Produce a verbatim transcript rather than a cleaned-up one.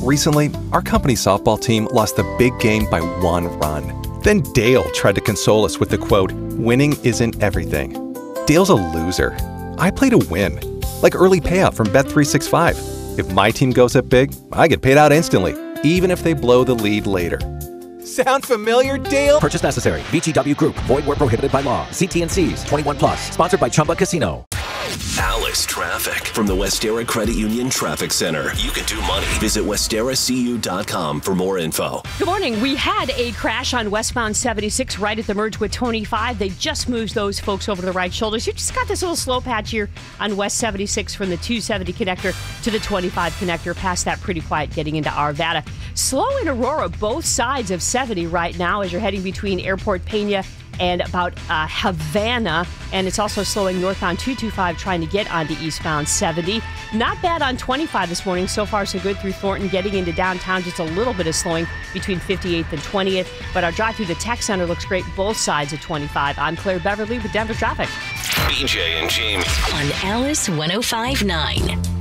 Recently, our company softball team lost the big game by one run. Then Dale tried to console us with the quote, "Winning isn't everything." Dale's a loser. I play to win. Like early payout from Bet three sixty-five. If my team goes up big, I get paid out instantly, even if they blow the lead later. Sound familiar, Dale? Purchase necessary. V G W Group. Void where prohibited by law. See T and C's. twenty-one plus. Sponsored by Chumba Casino. Alice Traffic from the Westera Credit Union Traffic Center. You can do money. Visit westera c u dot com for more info. Good morning. We had a crash on westbound seventy-six right at the merge with twenty-five. They just moved those folks over to the right shoulders. You just got this little slow patch here on West seventy-six from the two seventy connector to the twenty-five connector. Past that, pretty quiet getting into Arvada. Slow in Aurora, both sides of seventy right now as you're heading between Airport Pena and about uh, Havana, and it's also slowing northbound two twenty-five trying to get onto eastbound seventy. Not bad on twenty-five this morning. So far, so good through Thornton. Getting into downtown, just a little bit of slowing between fifty-eighth and twentieth, but our drive through the tech center looks great both sides of twenty-five. I'm Claire Beverly with Denver Traffic. B J and Jamie on Alice one oh five point nine.